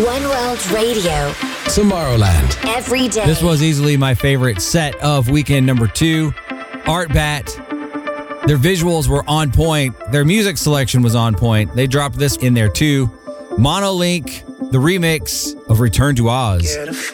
One World Radio. Tomorrowland. Every day. This was easily my favorite set of weekend number 2. Art Bat. Their visuals were on point. Their music selection was on point. They dropped this in there too. Monolink, the remix of Return to Oz.